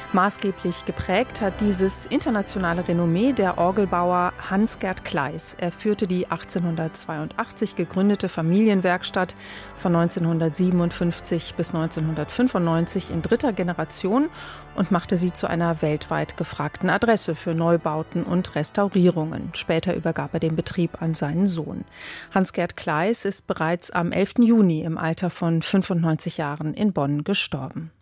Maßgeblich geprägt hat dieses internationale Renommee der Orgelbauer Hans-Gert Kleis. Er führte die 1882 gegründete Familienwerkstatt von 1957 bis 1995 in dritter Generation und machte sie zu einer weltweit gefragten Adresse für Neubauten und Restaurierungen. Später übergab er den Betrieb an seinen Sohn. Hans-Gert Kleis ist bereits am 11. Juni im Alter von 95 Jahren in Bonn gestorben.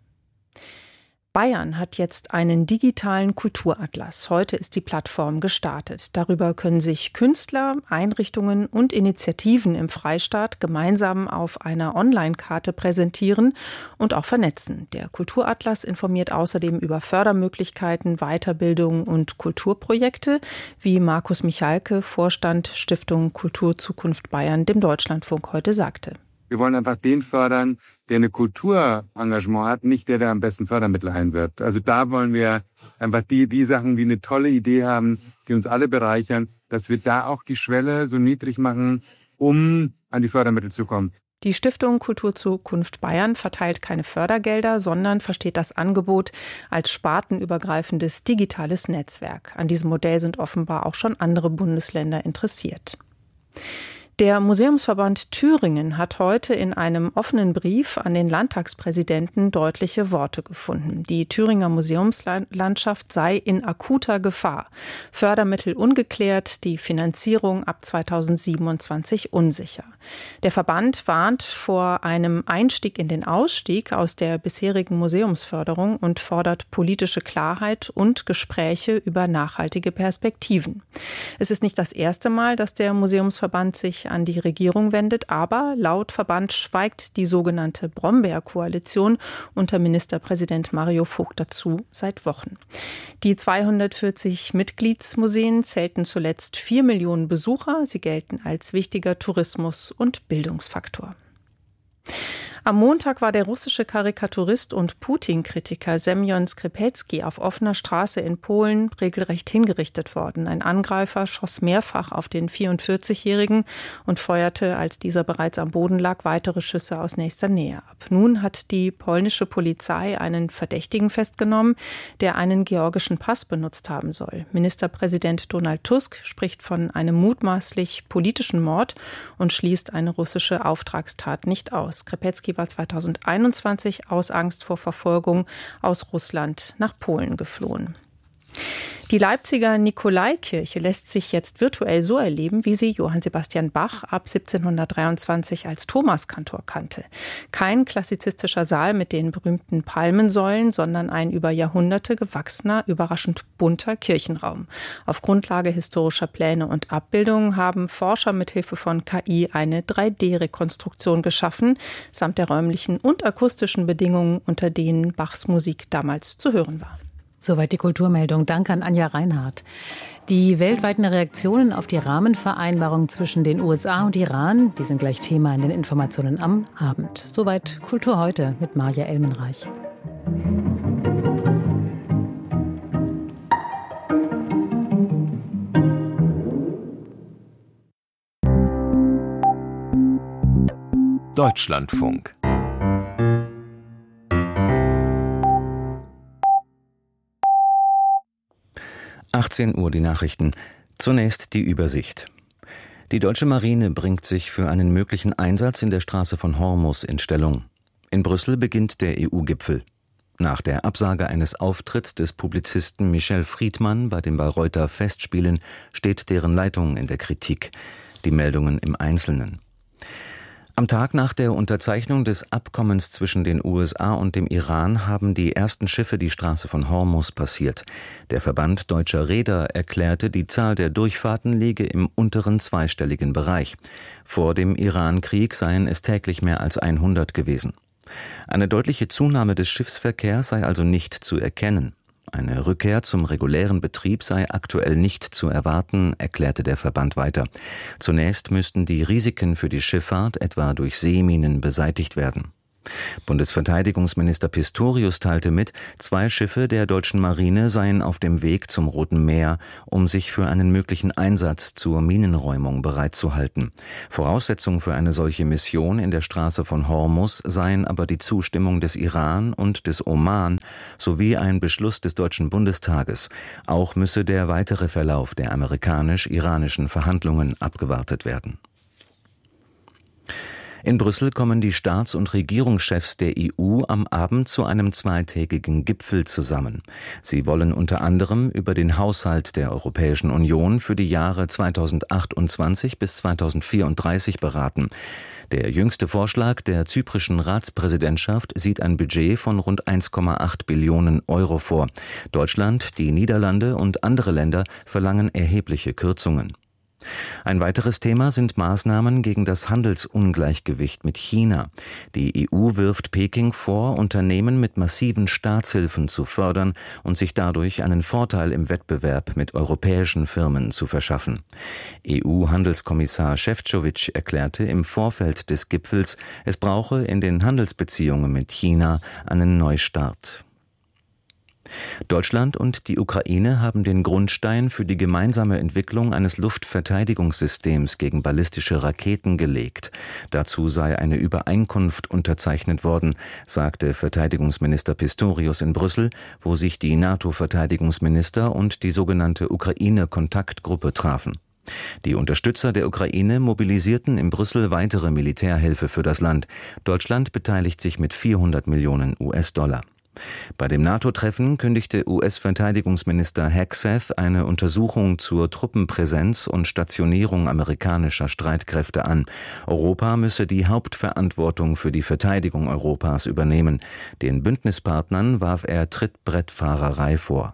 Bayern hat jetzt einen digitalen Kulturatlas. Heute ist die Plattform gestartet. Darüber können sich Künstler, Einrichtungen und Initiativen im Freistaat gemeinsam auf einer Online-Karte präsentieren und auch vernetzen. Der Kulturatlas informiert außerdem über Fördermöglichkeiten, Weiterbildung und Kulturprojekte, wie Markus Michalke, Vorstand Stiftung Kulturzukunft Bayern, dem Deutschlandfunk heute sagte. Wir wollen einfach den fördern, der eine Kulturengagement hat, nicht der am besten Fördermittel einwirbt. Also da wollen wir einfach die Sachen, die eine tolle Idee haben, die uns alle bereichern, dass wir da auch die Schwelle so niedrig machen, um an die Fördermittel zu kommen. Die Stiftung Kulturzukunft Bayern verteilt keine Fördergelder, sondern versteht das Angebot als spartenübergreifendes digitales Netzwerk. An diesem Modell sind offenbar auch schon andere Bundesländer interessiert. Der Museumsverband Thüringen hat heute in einem offenen Brief an den Landtagspräsidenten deutliche Worte gefunden. Die Thüringer Museumslandschaft sei in akuter Gefahr. Fördermittel ungeklärt, die Finanzierung ab 2027 unsicher. Der Verband warnt vor einem Einstieg in den Ausstieg aus der bisherigen Museumsförderung und fordert politische Klarheit und Gespräche über nachhaltige Perspektiven. Es ist nicht das erste Mal, dass der Museumsverband sich an die Regierung wendet, aber laut Verband schweigt die sogenannte Brombeer-Koalition unter Ministerpräsident Mario Vogt dazu seit Wochen. Die 240 Mitgliedsmuseen zählten zuletzt 4 Millionen Besucher. Sie gelten als wichtiger Tourismus- und Bildungsfaktor. Am Montag war der russische Karikaturist und Putin-Kritiker Semjon Skripecki auf offener Straße in Polen regelrecht hingerichtet worden. Ein Angreifer schoss mehrfach auf den 44-Jährigen und feuerte, als dieser bereits am Boden lag, weitere Schüsse aus nächster Nähe ab. Nun hat die polnische Polizei einen Verdächtigen festgenommen, der einen georgischen Pass benutzt haben soll. Ministerpräsident Donald Tusk spricht von einem mutmaßlich politischen Mord und schließt eine russische Auftragstat nicht aus. Skripecki war 2021 aus Angst vor Verfolgung aus Russland nach Polen geflohen. Die Leipziger Nikolaikirche lässt sich jetzt virtuell so erleben, wie sie Johann Sebastian Bach ab 1723 als Thomaskantor kannte. Kein klassizistischer Saal mit den berühmten Palmensäulen, sondern ein über Jahrhunderte gewachsener, überraschend bunter Kirchenraum. Auf Grundlage historischer Pläne und Abbildungen haben Forscher mithilfe von KI eine 3D-Rekonstruktion geschaffen, samt der räumlichen und akustischen Bedingungen, unter denen Bachs Musik damals zu hören war. Soweit die Kulturmeldung. Danke an Anja Reinhardt. Die weltweiten Reaktionen auf die Rahmenvereinbarung zwischen den USA und Iran, die sind gleich Thema in den Informationen am Abend. Soweit Kultur heute mit Marja Elmenreich. Deutschlandfunk. (18 Uhr) die Nachrichten. Zunächst die Übersicht. Die deutsche Marine bringt sich für einen möglichen Einsatz in der Straße von Hormuz in Stellung. In Brüssel beginnt der EU-Gipfel. Nach der Absage eines Auftritts des Publizisten Michel Friedmann bei den Bayreuther Festspielen steht deren Leitung in der Kritik. Die Meldungen im Einzelnen. Am Tag nach der Unterzeichnung des Abkommens zwischen den USA und dem Iran haben die ersten Schiffe die Straße von Hormuz passiert. Der Verband Deutscher Reeder erklärte, die Zahl der Durchfahrten liege im unteren zweistelligen Bereich. Vor dem Iran-Krieg seien es täglich mehr als 100 gewesen. Eine deutliche Zunahme des Schiffsverkehrs sei also nicht zu erkennen. Eine Rückkehr zum regulären Betrieb sei aktuell nicht zu erwarten, erklärte der Verband weiter. Zunächst müssten die Risiken für die Schifffahrt etwa durch Seeminen beseitigt werden. Bundesverteidigungsminister Pistorius teilte mit, 2 Schiffe der deutschen Marine seien auf dem Weg zum Roten Meer, um sich für einen möglichen Einsatz zur Minenräumung bereitzuhalten. Voraussetzung für eine solche Mission in der Straße von Hormuz seien aber die Zustimmung des Iran und des Oman sowie ein Beschluss des Deutschen Bundestages. Auch müsse der weitere Verlauf der amerikanisch-iranischen Verhandlungen abgewartet werden. In Brüssel kommen die Staats- und Regierungschefs der EU am Abend zu einem zweitägigen Gipfel zusammen. Sie wollen unter anderem über den Haushalt der Europäischen Union für die Jahre 2028 bis 2034 beraten. Der jüngste Vorschlag der zyprischen Ratspräsidentschaft sieht ein Budget von rund 1,8 Billionen Euro vor. Deutschland, die Niederlande und andere Länder verlangen erhebliche Kürzungen. Ein weiteres Thema sind Maßnahmen gegen das Handelsungleichgewicht mit China. Die EU wirft Peking vor, Unternehmen mit massiven Staatshilfen zu fördern und sich dadurch einen Vorteil im Wettbewerb mit europäischen Firmen zu verschaffen. EU-Handelskommissar Šefčovič erklärte im Vorfeld des Gipfels, es brauche in den Handelsbeziehungen mit China einen Neustart. Deutschland und die Ukraine haben den Grundstein für die gemeinsame Entwicklung eines Luftverteidigungssystems gegen ballistische Raketen gelegt. Dazu sei eine Übereinkunft unterzeichnet worden, sagte Verteidigungsminister Pistorius in Brüssel, wo sich die NATO-Verteidigungsminister und die sogenannte Ukraine-Kontaktgruppe trafen. Die Unterstützer der Ukraine mobilisierten in Brüssel weitere Militärhilfe für das Land. Deutschland beteiligt sich mit 400 Millionen US-Dollar. Bei dem NATO-Treffen kündigte US-Verteidigungsminister Hegseth eine Untersuchung zur Truppenpräsenz und Stationierung amerikanischer Streitkräfte an. Europa müsse die Hauptverantwortung für die Verteidigung Europas übernehmen. Den Bündnispartnern warf er Trittbrettfahrerei vor.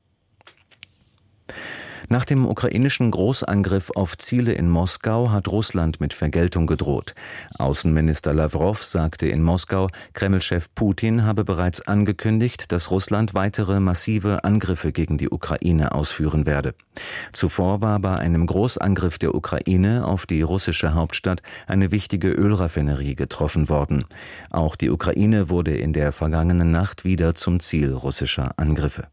Nach dem ukrainischen Großangriff auf Ziele in Moskau hat Russland mit Vergeltung gedroht. Außenminister Lawrow sagte in Moskau, Kreml-Chef Putin habe bereits angekündigt, dass Russland weitere massive Angriffe gegen die Ukraine ausführen werde. Zuvor war bei einem Großangriff der Ukraine auf die russische Hauptstadt eine wichtige Ölraffinerie getroffen worden. Auch die Ukraine wurde in der vergangenen Nacht wieder zum Ziel russischer Angriffe.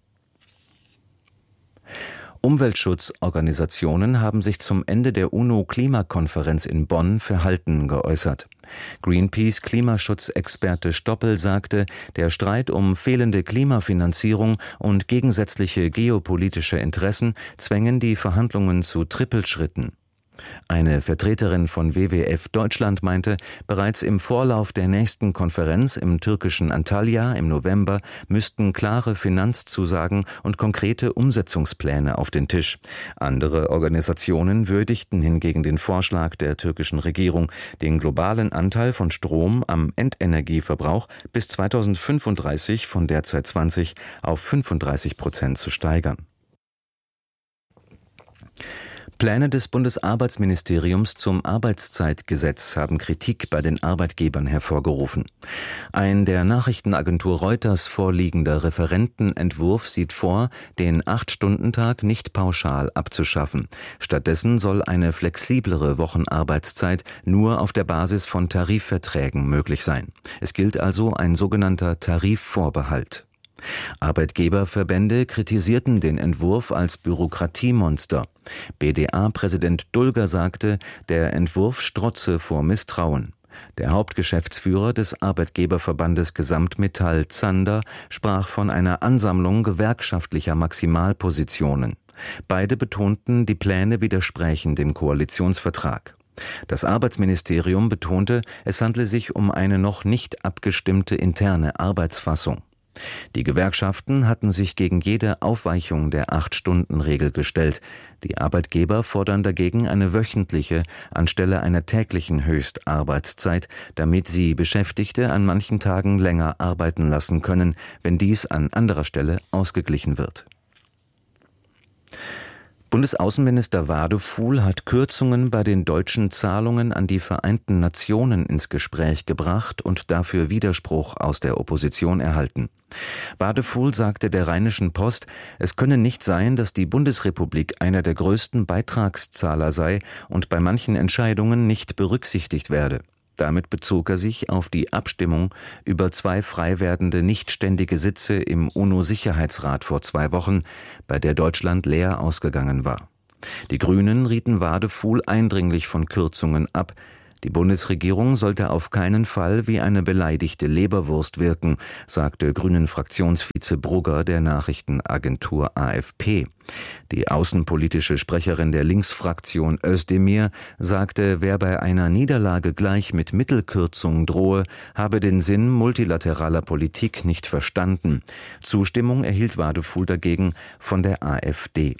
Umweltschutzorganisationen haben sich zum Ende der UNO-Klimakonferenz in Bonn verhalten geäußert. Greenpeace-Klimaschutzexperte Stoppel sagte, der Streit um fehlende Klimafinanzierung und gegensätzliche geopolitische Interessen zwängen die Verhandlungen zu Trippelschritten. Eine Vertreterin von WWF Deutschland meinte, bereits im Vorlauf der nächsten Konferenz im türkischen Antalya im November müssten klare Finanzzusagen und konkrete Umsetzungspläne auf den Tisch. Andere Organisationen würdigten hingegen den Vorschlag der türkischen Regierung, den globalen Anteil von Strom am Endenergieverbrauch bis 2035 von derzeit 20% auf 35% zu steigern. Pläne des Bundesarbeitsministeriums zum Arbeitszeitgesetz haben Kritik bei den Arbeitgebern hervorgerufen. Ein der Nachrichtenagentur Reuters vorliegender Referentenentwurf sieht vor, den 8-Stunden-Tag nicht pauschal abzuschaffen. Stattdessen soll eine flexiblere Wochenarbeitszeit nur auf der Basis von Tarifverträgen möglich sein. Es gilt also ein sogenannter Tarifvorbehalt. Arbeitgeberverbände kritisierten den Entwurf als Bürokratiemonster. BDA-Präsident Dulger sagte, der Entwurf strotze vor Misstrauen. Der Hauptgeschäftsführer des Arbeitgeberverbandes Gesamtmetall Zander sprach von einer Ansammlung gewerkschaftlicher Maximalpositionen. Beide betonten, die Pläne widersprächen dem Koalitionsvertrag. Das Arbeitsministerium betonte, es handle sich um eine noch nicht abgestimmte interne Arbeitsfassung. Die Gewerkschaften hatten sich gegen jede Aufweichung der 8-Stunden-Regel gestellt. Die Arbeitgeber fordern dagegen eine wöchentliche anstelle einer täglichen Höchstarbeitszeit, damit sie Beschäftigte an manchen Tagen länger arbeiten lassen können, wenn dies an anderer Stelle ausgeglichen wird. Bundesaußenminister Wadefuhl hat Kürzungen bei den deutschen Zahlungen an die Vereinten Nationen ins Gespräch gebracht und dafür Widerspruch aus der Opposition erhalten. Wadefuhl sagte der Rheinischen Post, es könne nicht sein, dass die Bundesrepublik einer der größten Beitragszahler sei und bei manchen Entscheidungen nicht berücksichtigt werde. Damit bezog er sich auf die Abstimmung über 2 frei werdende nichtständige Sitze im UNO-Sicherheitsrat vor 2 Wochen, bei der Deutschland leer ausgegangen war. Die Grünen rieten Wadefuhl eindringlich von Kürzungen ab. Die Bundesregierung sollte auf keinen Fall wie eine beleidigte Leberwurst wirken, sagte Grünen-Fraktionsvize Brugger der Nachrichtenagentur AFP. Die außenpolitische Sprecherin der Linksfraktion Özdemir sagte, wer bei einer Niederlage gleich mit Mittelkürzungen drohe, habe den Sinn multilateraler Politik nicht verstanden. Zustimmung erhielt Wadefuhl dagegen von der AfD.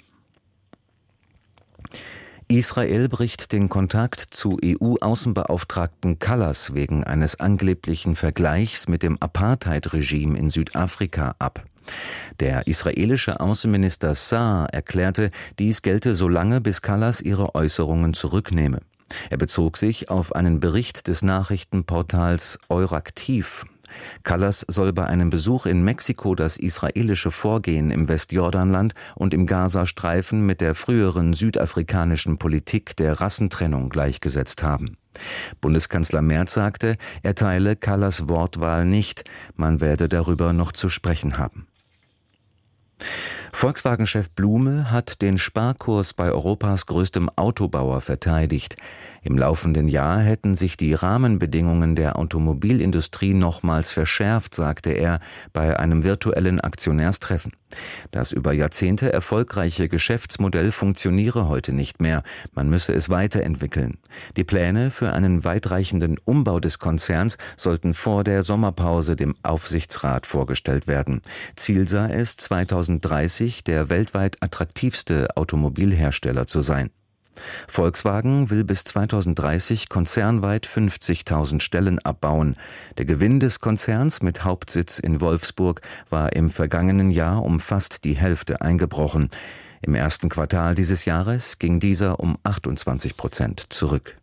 Israel bricht den Kontakt zu EU-Außenbeauftragten Kallas wegen eines angeblichen Vergleichs mit dem Apartheid-Regime in Südafrika ab. Der israelische Außenminister Saar erklärte, dies gelte so lange, bis Kallas ihre Äußerungen zurücknehme. Er bezog sich auf einen Bericht des Nachrichtenportals Euraktiv. Kallas soll bei einem Besuch in Mexiko das israelische Vorgehen im Westjordanland und im Gazastreifen mit der früheren südafrikanischen Politik der Rassentrennung gleichgesetzt haben. Bundeskanzler Merz sagte, er teile Kallas Wortwahl nicht, man werde darüber noch zu sprechen haben. Volkswagen-Chef Blume hat den Sparkurs bei Europas größtem Autobauer verteidigt. Im laufenden Jahr hätten sich die Rahmenbedingungen der Automobilindustrie nochmals verschärft, sagte er bei einem virtuellen Aktionärstreffen. Das über Jahrzehnte erfolgreiche Geschäftsmodell funktioniere heute nicht mehr. Man müsse es weiterentwickeln. Die Pläne für einen weitreichenden Umbau des Konzerns sollten vor der Sommerpause dem Aufsichtsrat vorgestellt werden. Ziel sei es, 2030 der weltweit attraktivste Automobilhersteller zu sein. Volkswagen will bis 2030 konzernweit 50.000 Stellen abbauen. Der Gewinn des Konzerns mit Hauptsitz in Wolfsburg war im vergangenen Jahr um fast die Hälfte eingebrochen. Im ersten Quartal dieses Jahres ging dieser um 28% zurück.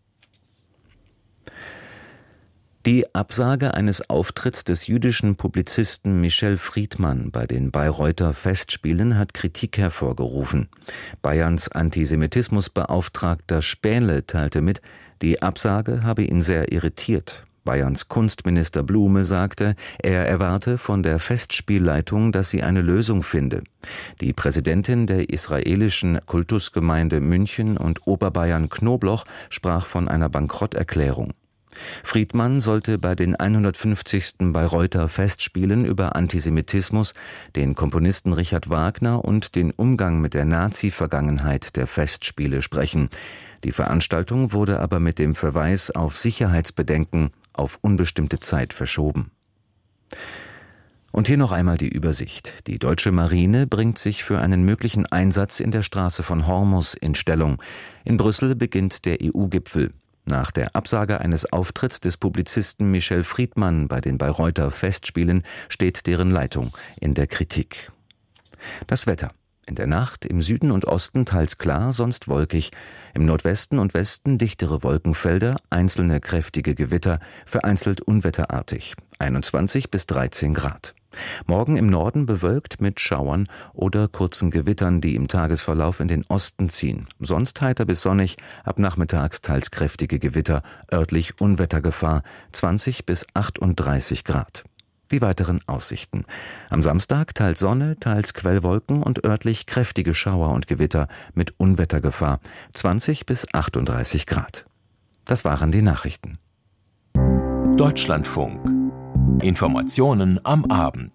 Die Absage eines Auftritts des jüdischen Publizisten Michel Friedmann bei den Bayreuther Festspielen hat Kritik hervorgerufen. Bayerns Antisemitismusbeauftragter Spähle teilte mit, die Absage habe ihn sehr irritiert. Bayerns Kunstminister Blume sagte, er erwarte von der Festspielleitung, dass sie eine Lösung finde. Die Präsidentin der israelischen Kultusgemeinde München und Oberbayern Knobloch sprach von einer Bankrotterklärung. Friedmann sollte bei den 150. Bayreuther Festspielen über Antisemitismus, den Komponisten Richard Wagner und den Umgang mit der Nazi-Vergangenheit der Festspiele sprechen. Die Veranstaltung wurde aber mit dem Verweis auf Sicherheitsbedenken auf unbestimmte Zeit verschoben. Und hier noch einmal die Übersicht. Die deutsche Marine bringt sich für einen möglichen Einsatz in der Straße von Hormuz in Stellung. In Brüssel beginnt der EU-Gipfel. Nach der Absage eines Auftritts des Publizisten Michel Friedmann bei den Bayreuther Festspielen steht deren Leitung in der Kritik. Das Wetter. In der Nacht im Süden und Osten teils klar, sonst wolkig. Im Nordwesten und Westen dichtere Wolkenfelder, einzelne kräftige Gewitter, vereinzelt unwetterartig. 21 bis 13 Grad. Morgen im Norden bewölkt mit Schauern oder kurzen Gewittern, die im Tagesverlauf in den Osten ziehen. Sonst heiter bis sonnig, ab nachmittags teils kräftige Gewitter, örtlich Unwettergefahr, 20 bis 38 Grad. Die weiteren Aussichten. Am Samstag teils Sonne, teils Quellwolken und örtlich kräftige Schauer und Gewitter mit Unwettergefahr, 20 bis 38 Grad. Das waren die Nachrichten. Deutschlandfunk. Informationen am Abend.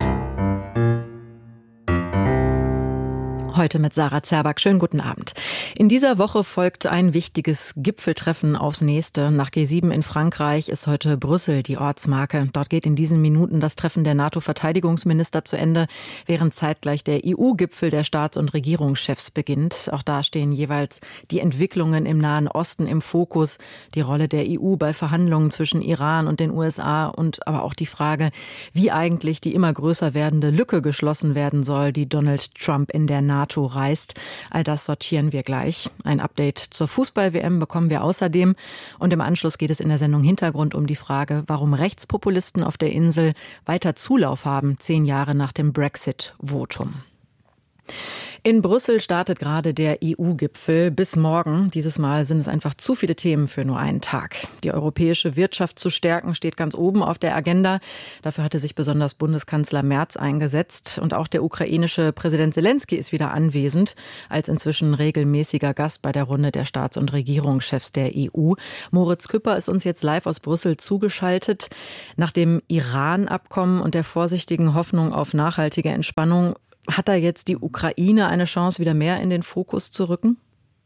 Heute mit Sarah Zerback. Schönen guten Abend. In dieser Woche folgt ein wichtiges Gipfeltreffen aufs nächste. Nach G7 in Frankreich ist heute Brüssel die Ortsmarke. Dort geht in diesen Minuten das Treffen der NATO-Verteidigungsminister zu Ende, während zeitgleich der EU-Gipfel der Staats- und Regierungschefs beginnt. Auch da stehen jeweils die Entwicklungen im Nahen Osten im Fokus, die Rolle der EU bei Verhandlungen zwischen Iran und den USA und aber auch die Frage, wie eigentlich die immer größer werdende Lücke geschlossen werden soll, die Donald Trump in der NATO reißt. All das sortieren wir gleich. Ein Update zur Fußball-WM bekommen wir außerdem. Und im Anschluss geht es in der Sendung Hintergrund um die Frage, warum Rechtspopulisten auf der Insel weiter Zulauf haben, 10 Jahre nach dem Brexit-Votum. In Brüssel startet gerade der EU-Gipfel. Bis morgen. Dieses Mal sind es einfach zu viele Themen für nur einen Tag. Die europäische Wirtschaft zu stärken steht ganz oben auf der Agenda. Dafür hatte sich besonders Bundeskanzler Merz eingesetzt. Und auch der ukrainische Präsident Selenskyj ist wieder anwesend, als inzwischen regelmäßiger Gast bei der Runde der Staats- und Regierungschefs der EU. Moritz Küpper ist uns jetzt live aus Brüssel zugeschaltet. Nach dem Iran-Abkommen und der vorsichtigen Hoffnung auf nachhaltige Entspannung, hat da jetzt die Ukraine eine Chance, wieder mehr in den Fokus zu rücken?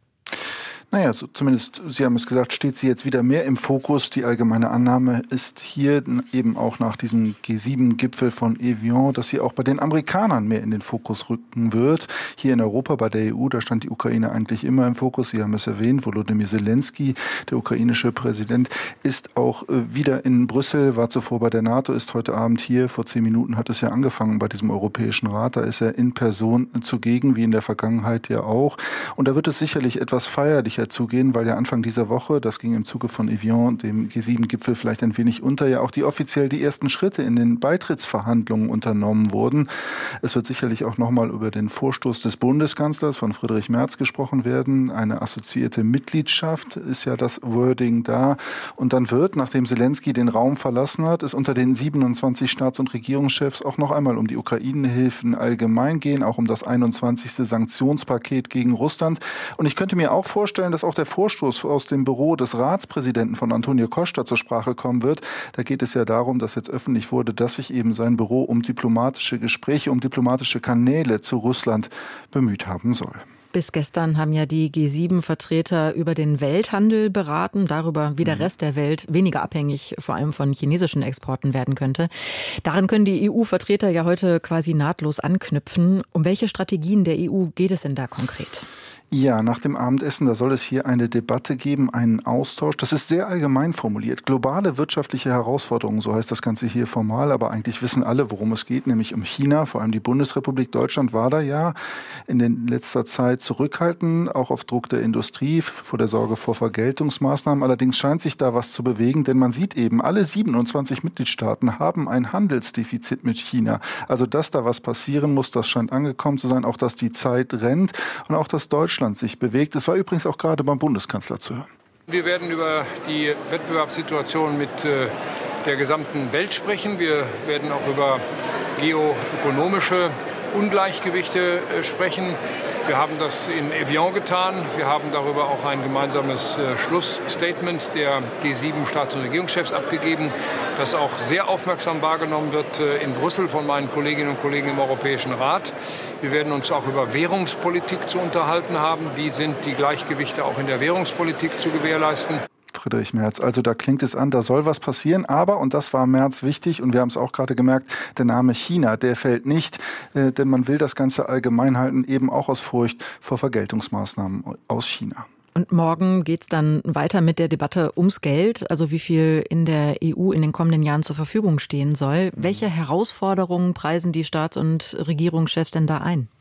Naja, so zumindest, Sie haben es gesagt, steht sie jetzt wieder mehr im Fokus. Die allgemeine Annahme ist hier eben auch nach diesem G7-Gipfel von Evian, dass sie auch bei den Amerikanern mehr in den Fokus rücken wird. Hier in Europa, bei der EU, da stand die Ukraine eigentlich immer im Fokus. Sie haben es erwähnt, Volodymyr Selenskyj, der ukrainische Präsident, ist auch wieder in Brüssel, war zuvor bei der NATO, ist heute Abend hier. Vor 10 Minuten hat es ja angefangen bei diesem Europäischen Rat. Da ist er in Person zugegen, wie in der Vergangenheit ja auch. Und da wird es sicherlich etwas feierlicher zugehen, weil ja Anfang dieser Woche, das ging im Zuge von Evian, dem G7-Gipfel vielleicht ein wenig unter, ja auch offiziell die ersten Schritte in den Beitrittsverhandlungen unternommen wurden. Es wird sicherlich auch nochmal über den Vorstoß des Bundeskanzlers von Friedrich Merz gesprochen werden. Eine assoziierte Mitgliedschaft ist ja das Wording da. Und dann wird, nachdem Selenskyj den Raum verlassen hat, es unter den 27 Staats- und Regierungschefs auch noch einmal um die Ukraine-Hilfen allgemein gehen, auch um das 21. Sanktionspaket gegen Russland. Und ich könnte mir auch vorstellen, dass auch der Vorstoß aus dem Büro des Ratspräsidenten von Antonio Costa zur Sprache kommen wird. Da geht es ja darum, dass jetzt öffentlich wurde, dass sich eben sein Büro um diplomatische Gespräche, um diplomatische Kanäle zu Russland bemüht haben soll. Bis gestern haben ja die G7-Vertreter über den Welthandel beraten, darüber, wie der Rest der Welt weniger abhängig vor allem von chinesischen Exporten werden könnte. Daran können die EU-Vertreter ja heute quasi nahtlos anknüpfen. Um welche Strategien der EU geht es denn da konkret? Ja, nach dem Abendessen, da soll es hier eine Debatte geben, einen Austausch. Das ist sehr allgemein formuliert. Globale wirtschaftliche Herausforderungen, so heißt das Ganze hier formal, aber eigentlich wissen alle, worum es geht, nämlich um China. Vor allem die Bundesrepublik Deutschland war da ja in letzter Zeit zurückhaltend, auch auf Druck der Industrie, vor der Sorge vor Vergeltungsmaßnahmen. Allerdings scheint sich da was zu bewegen, denn man sieht eben, alle 27 Mitgliedstaaten haben ein Handelsdefizit mit China. Also, dass da was passieren muss, das scheint angekommen zu sein, auch dass die Zeit rennt und auch, dass Deutschland sich bewegt. Es war übrigens auch gerade beim Bundeskanzler zu hören. Wir werden über die Wettbewerbssituation mit der gesamten Welt sprechen. Wir werden auch über geoökonomische Ungleichgewichte sprechen. Wir haben das in Evian getan. Wir haben darüber auch ein gemeinsames Schlussstatement der G7-Staats- und Regierungschefs abgegeben, das auch sehr aufmerksam wahrgenommen wird in Brüssel von meinen Kolleginnen und Kollegen im Europäischen Rat. Wir werden uns auch über Währungspolitik zu unterhalten haben. Wie sind die Gleichgewichte auch in der Währungspolitik zu gewährleisten? Friedrich Merz. Also da klingt es an, da soll was passieren. Aber, und das war Merz wichtig, und wir haben es auch gerade gemerkt, der Name China, der fällt nicht. Denn man will das Ganze allgemein halten, eben auch aus Furcht vor Vergeltungsmaßnahmen aus China. Und morgen geht es dann weiter mit der Debatte ums Geld, also wie viel in der EU in den kommenden Jahren zur Verfügung stehen soll. Welche Herausforderungen preisen die Staats- und Regierungschefs denn da ein?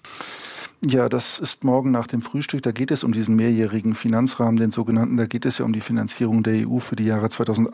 Ja, das ist morgen nach dem Frühstück. Da geht es um diesen mehrjährigen Finanzrahmen, den sogenannten. Da geht es ja um die Finanzierung der EU für die Jahre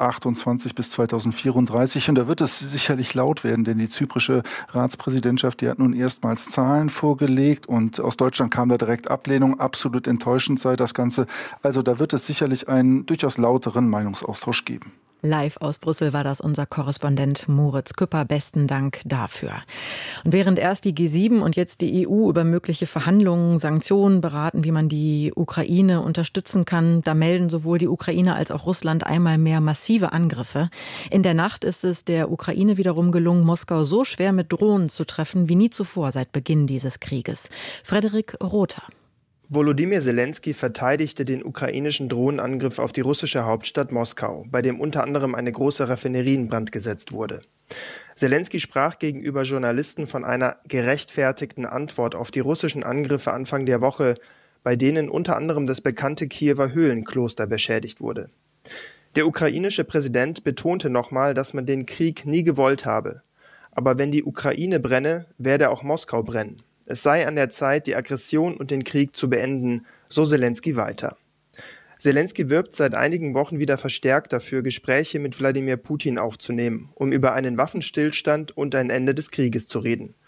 2028 bis 2034. Und da wird es sicherlich laut werden, denn die zyprische Ratspräsidentschaft, die hat nun erstmals Zahlen vorgelegt. Und aus Deutschland kam da direkt Ablehnung. Absolut enttäuschend sei das Ganze. Also da wird es sicherlich einen durchaus lauteren Meinungsaustausch geben. Live aus Brüssel war das unser Korrespondent Moritz Küpper. Besten Dank dafür. Und während erst die G7 und jetzt die EU über mögliche Verhandlungen, Sanktionen beraten, wie man die Ukraine unterstützen kann, da melden sowohl die Ukraine als auch Russland einmal mehr massive Angriffe. In der Nacht ist es der Ukraine wiederum gelungen, Moskau so schwer mit Drohnen zu treffen wie nie zuvor seit Beginn dieses Krieges. Frederik Rother. Volodymyr Selenskyj verteidigte den ukrainischen Drohnenangriff auf die russische Hauptstadt Moskau, bei dem unter anderem eine große Raffinerie in Brand gesetzt wurde. Selenskyj sprach gegenüber Journalisten von einer gerechtfertigten Antwort auf die russischen Angriffe Anfang der Woche, bei denen unter anderem das bekannte Kiewer Höhlenkloster beschädigt wurde. Der ukrainische Präsident betonte nochmal, dass man den Krieg nie gewollt habe. Aber wenn die Ukraine brenne, werde auch Moskau brennen. Es sei an der Zeit, die Aggression und den Krieg zu beenden, so Selenskyj weiter. Selenskyj wirbt seit einigen Wochen wieder verstärkt dafür, Gespräche mit Wladimir Putin aufzunehmen, um über einen Waffenstillstand und ein Ende des Krieges zu reden.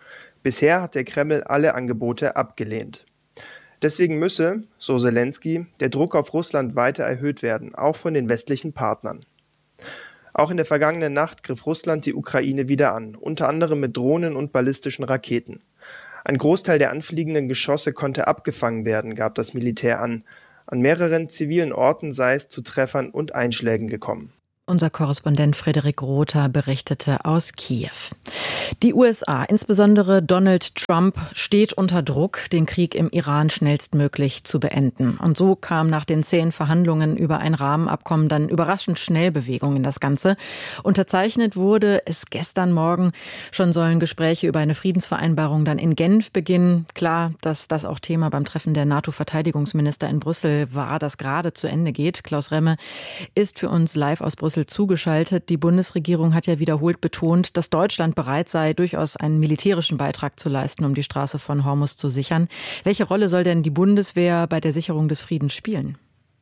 Bisher hat der Kreml alle Angebote abgelehnt. Deswegen müsse, so Selensky, der Druck auf Russland weiter erhöht werden, auch von den westlichen Partnern. Auch in der vergangenen Nacht griff Russland die Ukraine wieder an, unter anderem mit Drohnen und ballistischen Raketen. Ein Großteil der anfliegenden Geschosse konnte abgefangen werden, gab das Militär an. An mehreren zivilen Orten sei es zu Treffern und Einschlägen gekommen. Unser Korrespondent Frederik Rother berichtete aus Kiew. Die USA, insbesondere Donald Trump, steht unter Druck, den Krieg im Iran schnellstmöglich zu beenden. Und so kam nach den zähen Verhandlungen über ein Rahmenabkommen dann überraschend schnell Bewegung in das Ganze. Unterzeichnet wurde es gestern Morgen. Schon sollen Gespräche über eine Friedensvereinbarung dann in Genf beginnen. Klar, dass das auch Thema beim Treffen der NATO-Verteidigungsminister in Brüssel war, das gerade zu Ende geht. Klaus Remme ist für uns live aus Brüssel zugeschaltet. Die Bundesregierung hat ja wiederholt betont, dass Deutschland bereit sei, durchaus einen militärischen Beitrag zu leisten, um die Straße von Hormuz zu sichern. Welche Rolle soll denn die Bundeswehr bei der Sicherung des Friedens spielen?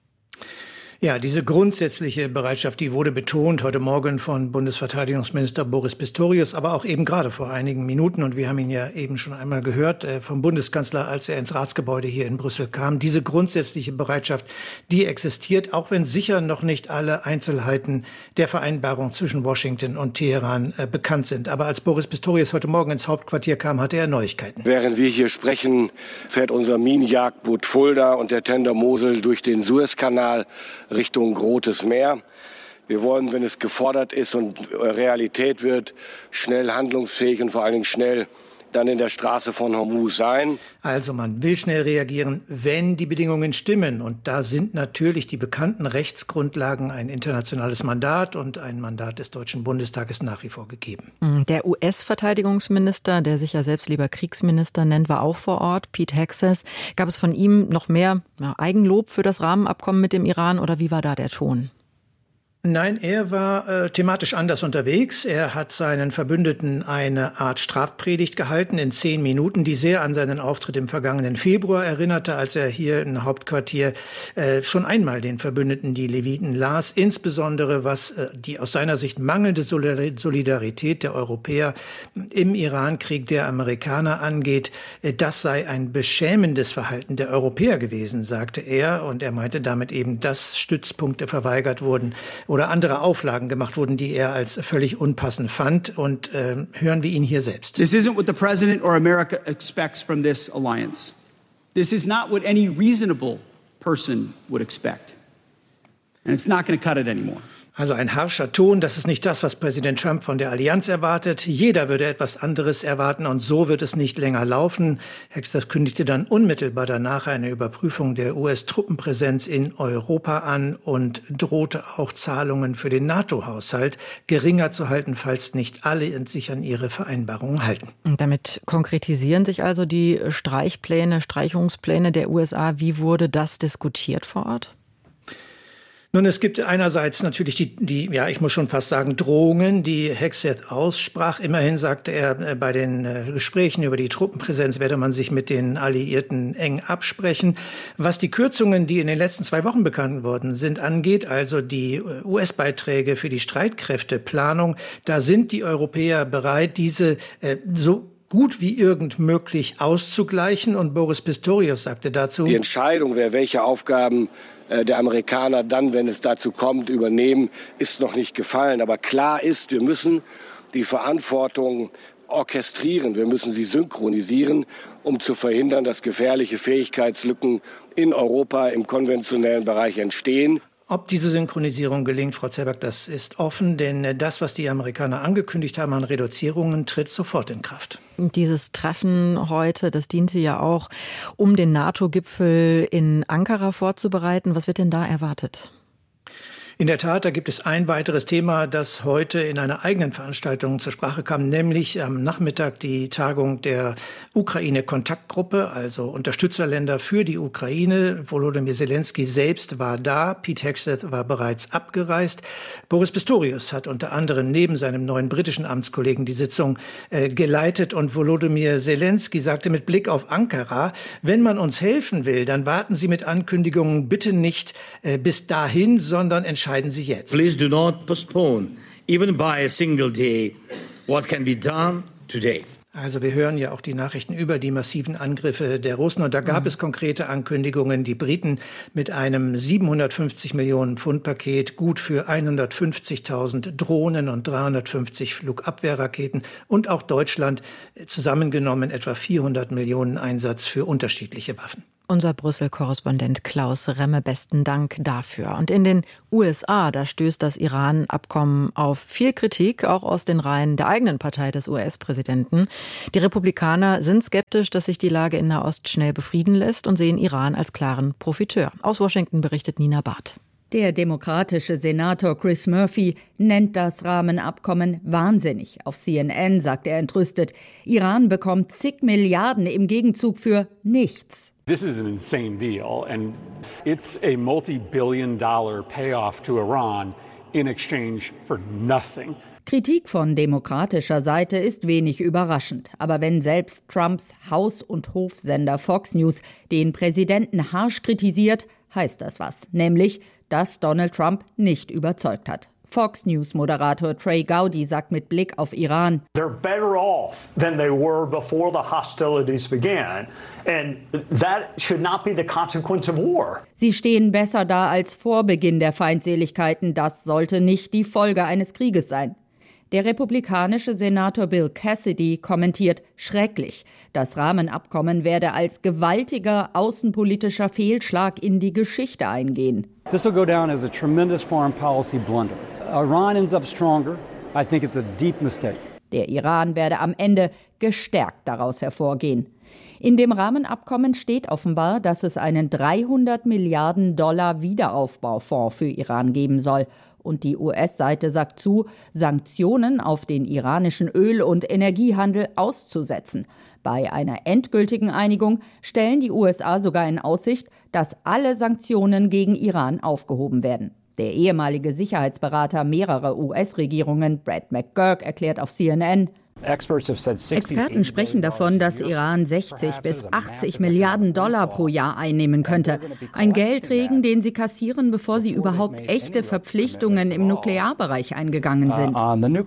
Ja, diese grundsätzliche Bereitschaft, die wurde betont heute Morgen von Bundesverteidigungsminister Boris Pistorius, aber auch eben gerade vor einigen Minuten. Und wir haben ihn ja eben schon einmal gehört vom Bundeskanzler, als er ins Ratsgebäude hier in Brüssel kam. Diese grundsätzliche Bereitschaft, die existiert, auch wenn sicher noch nicht alle Einzelheiten der Vereinbarung zwischen Washington und Teheran bekannt sind. Aber als Boris Pistorius heute Morgen ins Hauptquartier kam, hatte er Neuigkeiten. Während wir hier sprechen, fährt unser Minenjagdboot Fulda und der Tender Mosel durch den Suezkanal Richtung Rotes Meer. Wir wollen, wenn es gefordert ist und Realität wird, schnell handlungsfähig und vor allen Dingen schnell dann in der Straße von Hormuz sein. Also man will schnell reagieren, wenn die Bedingungen stimmen. Und da sind natürlich die bekannten Rechtsgrundlagen, ein internationales Mandat und ein Mandat des Deutschen Bundestages nach wie vor gegeben. Der US-Verteidigungsminister, der sich ja selbst lieber Kriegsminister nennt, war auch vor Ort, Pete Hegseth. Gab es von ihm noch mehr Eigenlob für das Rahmenabkommen mit dem Iran oder wie war da der Ton? Nein, er war thematisch anders unterwegs. Er hat seinen Verbündeten eine Art Strafpredigt gehalten in 10 Minuten, die sehr an seinen Auftritt im vergangenen Februar erinnerte, als er hier im Hauptquartier schon einmal den Verbündeten die Leviten las. Insbesondere was die aus seiner Sicht mangelnde Solidarität der Europäer im Irankrieg der Amerikaner angeht. Das sei ein beschämendes Verhalten der Europäer gewesen, sagte er. Und er meinte damit eben, dass Stützpunkte verweigert wurden oder andere Auflagen gemacht wurden, die er als völlig unpassend fand. Und hören wir ihn hier selbst. This isn't what the President or America expects from this alliance. This is not what any reasonable person would expect. And it's not going to cut it anymore. Also ein harscher Ton, das ist nicht das, was Präsident Trump von der Allianz erwartet. Jeder würde etwas anderes erwarten und so wird es nicht länger laufen. Hegseth kündigte dann unmittelbar danach eine Überprüfung der US-Truppenpräsenz in Europa an und drohte auch Zahlungen für den NATO-Haushalt geringer zu halten, falls nicht alle sich an ihre Vereinbarungen halten. Und damit konkretisieren sich also die Streichungspläne der USA. Wie wurde das diskutiert vor Ort? Nun, es gibt einerseits natürlich die, ich muss schon fast sagen, Drohungen, die Hegseth aussprach. Immerhin sagte er, bei den Gesprächen über die Truppenpräsenz werde man sich mit den Alliierten eng absprechen. Was die Kürzungen, die in den letzten 2 Wochen bekannt worden sind, angeht, also die US-Beiträge für die Streitkräfteplanung, da sind die Europäer bereit, diese so gut wie irgend möglich auszugleichen. Und Boris Pistorius sagte dazu: Die Entscheidung, wer welche Aufgaben der Amerikaner dann, wenn es dazu kommt, übernehmen, ist noch nicht gefallen. Aber klar ist, wir müssen die Verantwortung orchestrieren, wir müssen sie synchronisieren, um zu verhindern, dass gefährliche Fähigkeitslücken in Europa im konventionellen Bereich entstehen. Ob diese Synchronisierung gelingt, Frau Zerberg, das ist offen, denn das, was die Amerikaner angekündigt haben an Reduzierungen, tritt sofort in Kraft. Dieses Treffen heute, das diente ja auch, um den NATO-Gipfel in Ankara vorzubereiten. Was wird denn da erwartet? In der Tat, da gibt es ein weiteres Thema, das heute in einer eigenen Veranstaltung zur Sprache kam, nämlich am Nachmittag die Tagung der Ukraine-Kontaktgruppe, also Unterstützerländer für die Ukraine. Volodymyr Selensky selbst war da, Pete Hegseth war bereits abgereist. Boris Pistorius hat unter anderem neben seinem neuen britischen Amtskollegen die Sitzung geleitet und Volodymyr Selensky sagte mit Blick auf Ankara: Wenn man uns helfen will, dann warten Sie mit Ankündigungen bitte nicht bis dahin, sondern entscheiden Sie jetzt. Please do not postpone, even by a single day, what can be done today. Also wir hören ja auch die Nachrichten über die massiven Angriffe der Russen. Und da gab es konkrete Ankündigungen. Die Briten mit einem 750 Millionen Pfund Paket, gut für 150.000 Drohnen und 350 Flugabwehrraketen. Und auch Deutschland zusammengenommen etwa 400 Millionen Einsatz für unterschiedliche Waffen. Unser Brüssel-Korrespondent Klaus Remme, besten Dank dafür. Und in den USA, da stößt das Iran-Abkommen auf viel Kritik, auch aus den Reihen der eigenen Partei des US-Präsidenten. Die Republikaner sind skeptisch, dass sich die Lage in Nahost schnell befrieden lässt und sehen Iran als klaren Profiteur. Aus Washington berichtet Nina Barth. Der demokratische Senator Chris Murphy nennt das Rahmenabkommen wahnsinnig. Auf CNN sagt er entrüstet, Iran bekommt zig Milliarden im Gegenzug für nichts. This is an insane deal, and it's a multi-billion-dollar payoff to Iran in exchange for nothing. Kritik von demokratischer Seite ist wenig überraschend. Aber wenn selbst Trumps Haus- und Hofsender Fox News den Präsidenten harsch kritisiert, heißt das was. Nämlich, dass Donald Trump nicht überzeugt hat. Fox News-Moderator Trey Gowdy sagt mit Blick auf Iran: They're better off than they were before the hostilities began. And that should not be the consequence of war. Sie stehen besser da als vor Beginn der Feindseligkeiten. Das sollte nicht die Folge eines Krieges sein. Der republikanische Senator Bill Cassidy kommentiert schrecklich. Das Rahmenabkommen werde als gewaltiger außenpolitischer Fehlschlag in die Geschichte eingehen. This will go down as a tremendous foreign policy blunder. Iran ends up stronger. I think it's a deep mistake. Der Iran werde am Ende gestärkt daraus hervorgehen. In dem Rahmenabkommen steht offenbar, dass es einen 300 Milliarden $ Wiederaufbaufonds für Iran geben soll. Und die US-Seite sagt zu, Sanktionen auf den iranischen Öl- und Energiehandel auszusetzen. Bei einer endgültigen Einigung stellen die USA sogar in Aussicht, dass alle Sanktionen gegen Iran aufgehoben werden. Der ehemalige Sicherheitsberater mehrerer US-Regierungen, Brad McGurk, erklärt auf CNN: Experten sprechen davon, dass Iran 60 bis 80 Milliarden $ pro Jahr einnehmen könnte. Ein Geldregen, den sie kassieren, bevor sie überhaupt echte Verpflichtungen im Nuklearbereich eingegangen sind.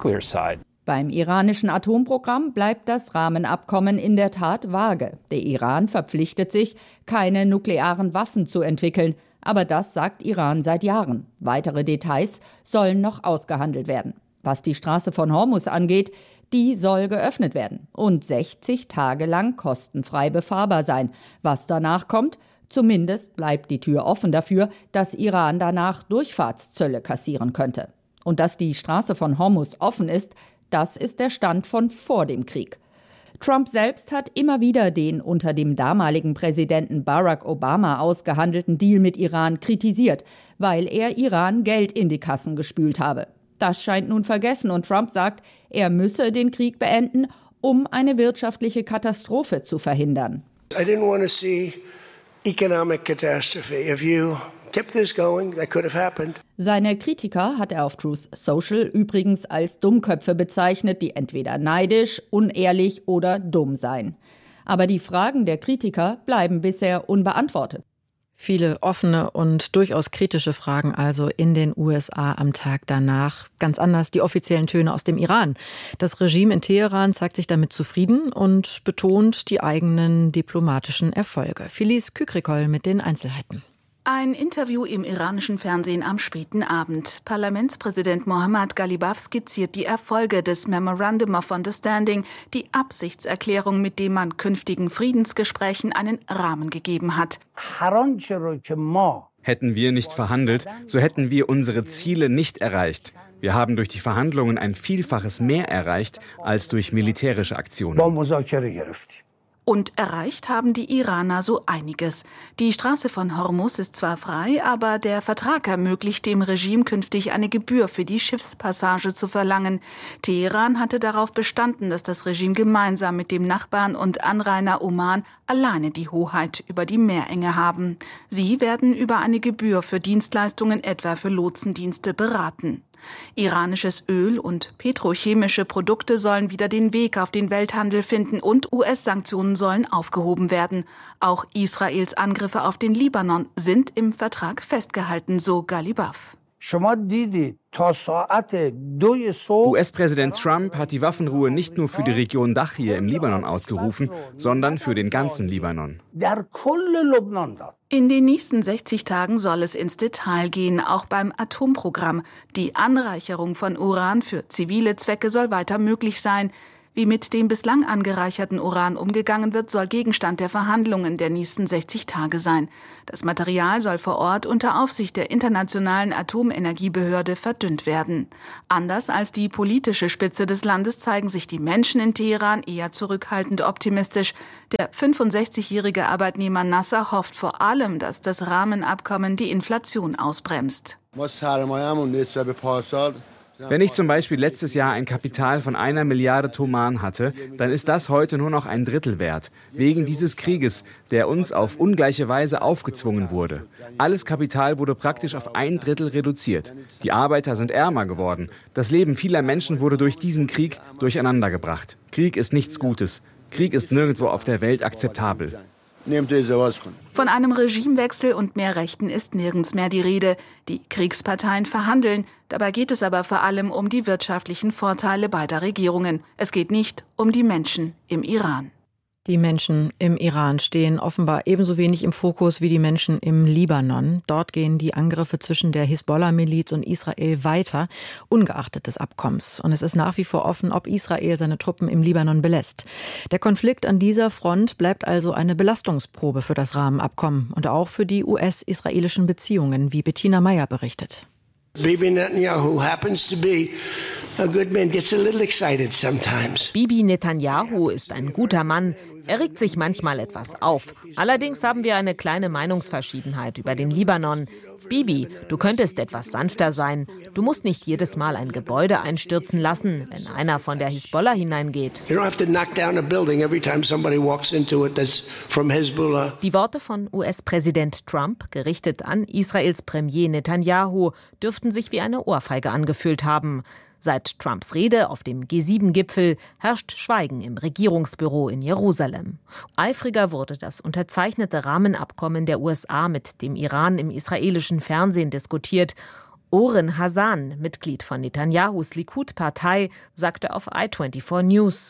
Beim iranischen Atomprogramm bleibt das Rahmenabkommen in der Tat vage. Der Iran verpflichtet sich, keine nuklearen Waffen zu entwickeln. Aber das sagt Iran seit Jahren. Weitere Details sollen noch ausgehandelt werden. Was die Straße von Hormuz angeht, die soll geöffnet werden und 60 Tage lang kostenfrei befahrbar sein. Was danach kommt, zumindest bleibt die Tür offen dafür, dass Iran danach Durchfahrtszölle kassieren könnte. Und dass die Straße von Hormuz offen ist, das ist der Stand von vor dem Krieg. Trump selbst hat immer wieder den unter dem damaligen Präsidenten Barack Obama ausgehandelten Deal mit Iran kritisiert, weil er Iran Geld in die Kassen gespült habe. Das scheint nun vergessen und Trump sagt, er müsse den Krieg beenden, um eine wirtschaftliche Katastrophe zu verhindern. I didn't want to see economic catastrophe. If you kept this going, that could have happened. Seine Kritiker hat er auf Truth Social übrigens als Dummköpfe bezeichnet, die entweder neidisch, unehrlich oder dumm seien. Aber die Fragen der Kritiker bleiben bisher unbeantwortet. Viele offene und durchaus kritische Fragen also in den USA am Tag danach. Ganz anders die offiziellen Töne aus dem Iran. Das Regime in Teheran zeigt sich damit zufrieden und betont die eigenen diplomatischen Erfolge. Felice Kükrikol mit den Einzelheiten. Ein Interview im iranischen Fernsehen am späten Abend. Parlamentspräsident Mohammad Ghalibaf skizziert die Erfolge des Memorandum of Understanding, die Absichtserklärung, mit dem man künftigen Friedensgesprächen einen Rahmen gegeben hat. Hätten wir nicht verhandelt, so hätten wir unsere Ziele nicht erreicht. Wir haben durch die Verhandlungen ein Vielfaches mehr erreicht als durch militärische Aktionen. Und erreicht haben die Iraner so einiges. Die Straße von Hormuz ist zwar frei, aber der Vertrag ermöglicht dem Regime künftig eine Gebühr für die Schiffspassage zu verlangen. Teheran hatte darauf bestanden, dass das Regime gemeinsam mit dem Nachbarn und Anrainer Oman alleine die Hoheit über die Meerenge haben. Sie werden über eine Gebühr für Dienstleistungen, etwa für Lotsendienste, beraten. Iranisches Öl und petrochemische Produkte sollen wieder den Weg auf den Welthandel finden und US-Sanktionen sollen aufgehoben werden. Auch Israels Angriffe auf den Libanon sind im Vertrag festgehalten, so Ghalibaf. US-Präsident Trump hat die Waffenruhe nicht nur für die Region Dachir im Libanon ausgerufen, sondern für den ganzen Libanon. In den nächsten 60 Tagen soll es ins Detail gehen, auch beim Atomprogramm. Die Anreicherung von Uran für zivile Zwecke soll weiter möglich sein. Wie mit dem bislang angereicherten Uran umgegangen wird, soll Gegenstand der Verhandlungen der nächsten 60 Tage sein. Das Material soll vor Ort unter Aufsicht der Internationalen Atomenergiebehörde verdünnt werden. Anders als die politische Spitze des Landes zeigen sich die Menschen in Teheran eher zurückhaltend optimistisch. Der 65-jährige Arbeitnehmer Nasser hofft vor allem, dass das Rahmenabkommen die Inflation ausbremst. Wenn ich zum Beispiel letztes Jahr ein Kapital von 1 Milliarde Toman hatte, dann ist das heute nur noch ein Drittel wert. Wegen dieses Krieges, der uns auf ungleiche Weise aufgezwungen wurde. Alles Kapital wurde praktisch auf 1/3 reduziert. Die Arbeiter sind ärmer geworden. Das Leben vieler Menschen wurde durch diesen Krieg durcheinandergebracht. Krieg ist nichts Gutes. Krieg ist nirgendwo auf der Welt akzeptabel. Von einem Regimewechsel und mehr Rechten ist nirgends mehr die Rede. Die Kriegsparteien verhandeln. Dabei geht es aber vor allem um die wirtschaftlichen Vorteile beider Regierungen. Es geht nicht um die Menschen im Iran. Die Menschen im Iran stehen offenbar ebenso wenig im Fokus wie die Menschen im Libanon. Dort gehen die Angriffe zwischen der Hisbollah-Miliz und Israel weiter, ungeachtet des Abkommens. Und es ist nach wie vor offen, ob Israel seine Truppen im Libanon belässt. Der Konflikt an dieser Front bleibt also eine Belastungsprobe für das Rahmenabkommen und auch für die US-israelischen Beziehungen, wie Bettina Meyer berichtet. Bibi Netanyahu happens to be a good man, gets a little excited sometimes. Bibi Netanyahu ist ein guter Mann. Er regt sich manchmal etwas auf. Allerdings haben wir eine kleine Meinungsverschiedenheit über den Libanon. Bibi, du könntest etwas sanfter sein. Du musst nicht jedes Mal ein Gebäude einstürzen lassen, wenn einer von der Hisbollah hineingeht. Die Worte von US-Präsident Trump, gerichtet an Israels Premier Netanyahu, dürften sich wie eine Ohrfeige angefühlt haben. Seit Trumps Rede auf dem G7-Gipfel herrscht Schweigen im Regierungsbüro in Jerusalem. Eifriger wurde das unterzeichnete Rahmenabkommen der USA mit dem Iran im israelischen Fernsehen diskutiert. Oren Hassan, Mitglied von Netanyahus Likud-Partei, sagte auf i24 News: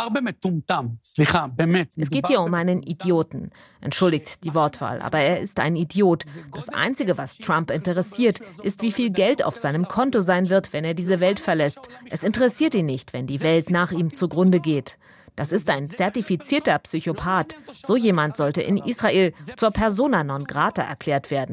Es geht hier um einen Idioten. Entschuldigt die Wortwahl, aber er ist ein Idiot. Das Einzige, was Trump interessiert, ist, wie viel Geld auf seinem Konto sein wird, wenn er diese Welt verlässt. Es interessiert ihn nicht, wenn die Welt nach ihm zugrunde geht. Das ist ein zertifizierter Psychopath. So jemand sollte in Israel zur Persona non grata erklärt werden.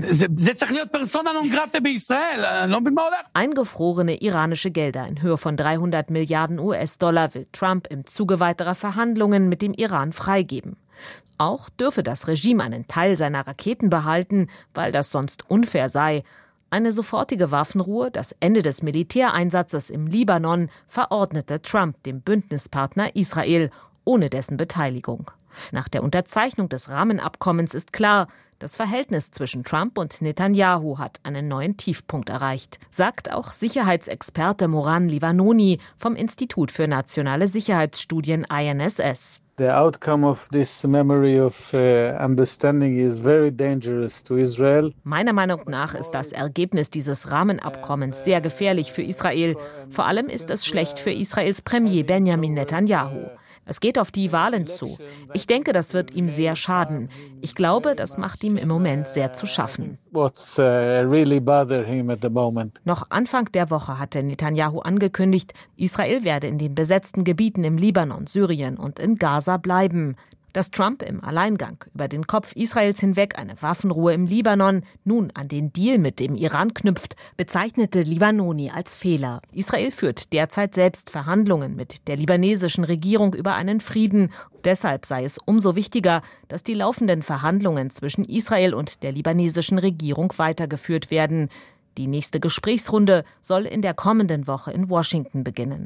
Eingefrorene iranische Gelder in Höhe von 300 Milliarden US-Dollar will Trump im Zuge weiterer Verhandlungen mit dem Iran freigeben. Auch dürfe das Regime einen Teil seiner Raketen behalten, weil das sonst unfair sei. Eine sofortige Waffenruhe, das Ende des Militäreinsatzes im Libanon, verordnete Trump dem Bündnispartner Israel, ohne dessen Beteiligung. Nach der Unterzeichnung des Rahmenabkommens ist klar, das Verhältnis zwischen Trump und Netanyahu hat einen neuen Tiefpunkt erreicht, sagt auch Sicherheitsexperte Moran Livanoni vom Institut für nationale Sicherheitsstudien INSS. The outcome of this memory of understanding is very dangerous to Israel. Meiner Meinung nach ist das Ergebnis dieses Rahmenabkommens sehr gefährlich für Israel. Vor allem ist es schlecht für Israels Premier Benjamin Netanyahu. Es geht auf die Wahlen zu. Ich denke, das wird ihm sehr schaden. Ich glaube, das macht ihm im Moment sehr zu schaffen. Noch Anfang der Woche hatte Netanyahu angekündigt, Israel werde in den besetzten Gebieten im Libanon, Syrien und in Gaza bleiben. Dass Trump im Alleingang über den Kopf Israels hinweg eine Waffenruhe im Libanon nun an den Deal mit dem Iran knüpft, bezeichnete Livanoni als Fehler. Israel führt derzeit selbst Verhandlungen mit der libanesischen Regierung über einen Frieden. Deshalb sei es umso wichtiger, dass die laufenden Verhandlungen zwischen Israel und der libanesischen Regierung weitergeführt werden. Die nächste Gesprächsrunde soll in der kommenden Woche in Washington beginnen.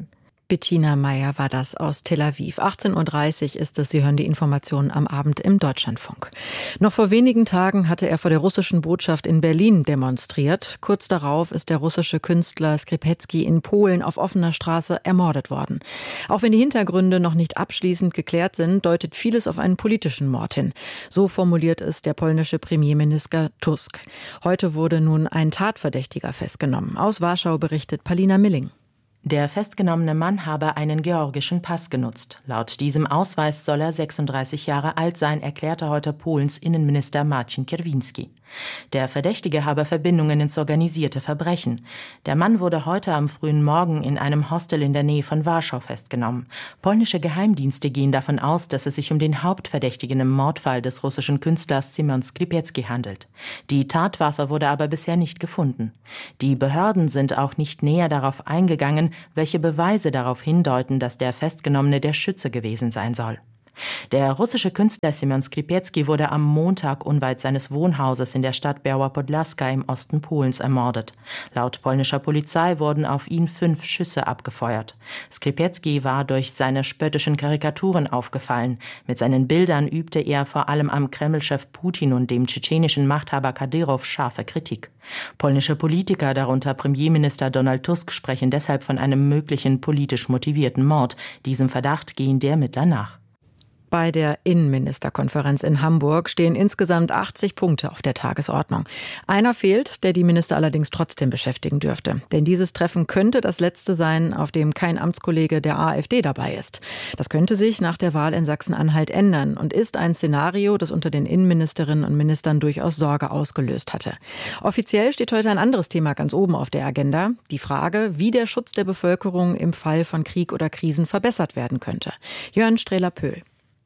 Bettina Meyer war das aus Tel Aviv. 18.30 Uhr ist es. Sie hören die Informationen am Abend im Deutschlandfunk. Noch vor wenigen Tagen hatte er vor der russischen Botschaft in Berlin demonstriert. Kurz darauf ist der russische Künstler Skripecki in Polen auf offener Straße ermordet worden. Auch wenn die Hintergründe noch nicht abschließend geklärt sind, deutet vieles auf einen politischen Mord hin. So formuliert es der polnische Premierminister Tusk. Heute wurde nun ein Tatverdächtiger festgenommen. Aus Warschau berichtet Palina Milling. Der festgenommene Mann habe einen georgischen Pass genutzt. Laut diesem Ausweis soll er 36 Jahre alt sein, erklärte heute Polens Innenminister Marcin Kierwiński. Der Verdächtige habe Verbindungen ins organisierte Verbrechen. Der Mann wurde heute am frühen Morgen in einem Hostel in der Nähe von Warschau festgenommen. Polnische Geheimdienste gehen davon aus, dass es sich um den Hauptverdächtigen im Mordfall des russischen Künstlers Szymon Skripecki handelt. Die Tatwaffe wurde aber bisher nicht gefunden. Die Behörden sind auch nicht näher darauf eingegangen, welche Beweise darauf hindeuten, dass der Festgenommene der Schütze gewesen sein soll. Der russische Künstler Szymon Skripecki wurde am Montag unweit seines Wohnhauses in der Stadt Biała Podlaska im Osten Polens ermordet. Laut polnischer Polizei wurden auf ihn 5 Schüsse abgefeuert. Skripecki war durch seine spöttischen Karikaturen aufgefallen. Mit seinen Bildern übte er vor allem am Kreml-Chef Putin und dem tschetschenischen Machthaber Kadyrow scharfe Kritik. Polnische Politiker, darunter Premierminister Donald Tusk, sprechen deshalb von einem möglichen politisch motivierten Mord. Diesem Verdacht gehen die Ermittler nach. Bei der Innenministerkonferenz in Hamburg stehen insgesamt 80 Punkte auf der Tagesordnung. Einer fehlt, der die Minister allerdings trotzdem beschäftigen dürfte. Denn dieses Treffen könnte das letzte sein, auf dem kein Amtskollege der AfD dabei ist. Das könnte sich nach der Wahl in Sachsen-Anhalt ändern und ist ein Szenario, das unter den Innenministerinnen und Ministern durchaus Sorge ausgelöst hatte. Offiziell steht heute ein anderes Thema ganz oben auf der Agenda. Die Frage, wie der Schutz der Bevölkerung im Fall von Krieg oder Krisen verbessert werden könnte. Jörn Strehler-Pöhl.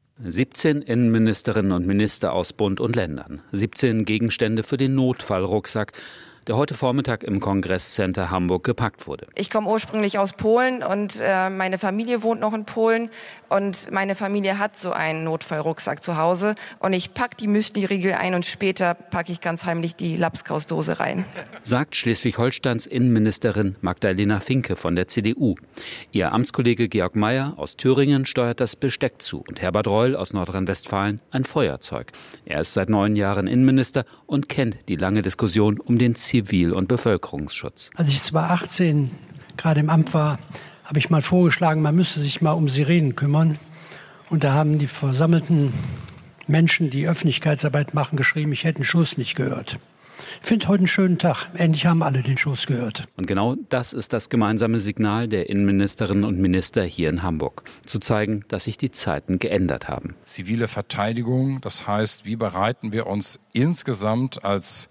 17 Innenministerinnen und Minister aus Bund und Ländern. 17 Gegenstände für den Notfallrucksack, der heute Vormittag im Kongresscenter Hamburg gepackt wurde. Ich komme ursprünglich aus Polen und meine Familie wohnt noch in Polen und meine Familie hat so einen Notfallrucksack zu Hause und ich packe die Müsli-Riegel ein und später packe ich ganz heimlich die Lapskausdose rein. Sagt Schleswig-Holsteins Innenministerin Magdalena Finke von der CDU. Ihr Amtskollege Georg Mayer aus Thüringen steuert das Besteck zu und Herbert Reul aus Nordrhein-Westfalen ein Feuerzeug. Er ist seit 9 Jahren Innenminister und kennt die lange Diskussion um den Zivil- und Bevölkerungsschutz. Als ich 2018 gerade im Amt war, habe ich mal vorgeschlagen, man müsse sich mal um Sirenen kümmern. Und da haben die versammelten Menschen, die Öffentlichkeitsarbeit machen, geschrieben, ich hätte den Schuss nicht gehört. Ich finde heute einen schönen Tag. Endlich haben alle den Schuss gehört. Und genau das ist das gemeinsame Signal der Innenministerinnen und Minister hier in Hamburg. Zu zeigen, dass sich die Zeiten geändert haben. Zivile Verteidigung, das heißt, wie bereiten wir uns insgesamt als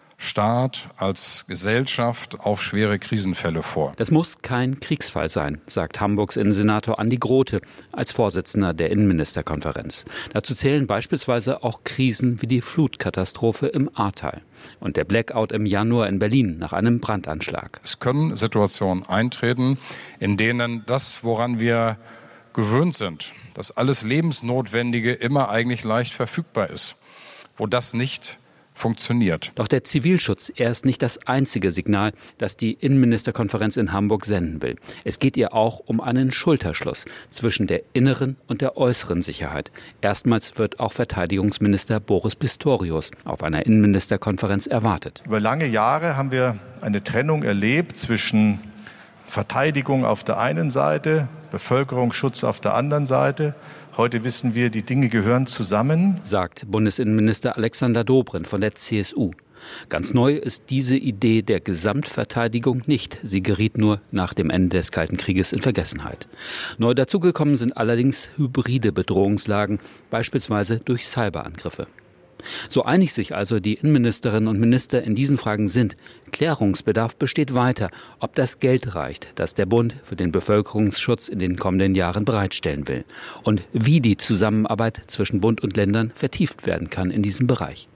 Staat, als Gesellschaft auf schwere Krisenfälle vor. Das muss kein Kriegsfall sein, sagt Hamburgs Innensenator Andi Grote als Vorsitzender der Innenministerkonferenz. Dazu zählen beispielsweise auch Krisen wie die Flutkatastrophe im Ahrtal und der Blackout im Januar in Berlin nach einem Brandanschlag. Es können Situationen eintreten, in denen das, woran wir gewöhnt sind, dass alles Lebensnotwendige immer eigentlich leicht verfügbar ist, wo das nicht funktioniert. Doch der Zivilschutz, er ist nicht das einzige Signal, das die Innenministerkonferenz in Hamburg senden will. Es geht ihr auch um einen Schulterschluss zwischen der inneren und der äußeren Sicherheit. Erstmals wird auch Verteidigungsminister Boris Pistorius auf einer Innenministerkonferenz erwartet. Über lange Jahre haben wir eine Trennung erlebt zwischen Verteidigung auf der einen Seite, Bevölkerungsschutz auf der anderen Seite. Heute wissen wir, die Dinge gehören zusammen, sagt Bundesinnenminister Alexander Dobrindt von der CSU. Ganz neu ist diese Idee der Gesamtverteidigung nicht. Sie geriet nur nach dem Ende des Kalten Krieges in Vergessenheit. Neu dazugekommen sind allerdings hybride Bedrohungslagen, beispielsweise durch Cyberangriffe. So einig sich also die Innenministerinnen und Minister in diesen Fragen sind. Klärungsbedarf besteht weiter, ob das Geld reicht, das der Bund für den Bevölkerungsschutz in den kommenden Jahren bereitstellen will. Und wie die Zusammenarbeit zwischen Bund und Ländern vertieft werden kann in diesem Bereich.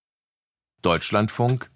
Deutschlandfunk